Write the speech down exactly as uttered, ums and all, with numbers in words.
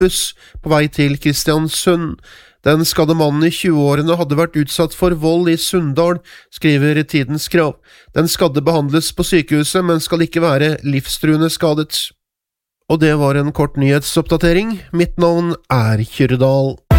buss på vei til Kristiansund. Den skadde mannen i tjue-årene hadde vært utsatt for vold i Sunndal, skriver Tidens Krav. Den skadde behandles på sykehuset, men skal ikke være livstruende skadet. Og det var en kort nyhetsoppdatering. Mitt navn er Kyrre Dahl.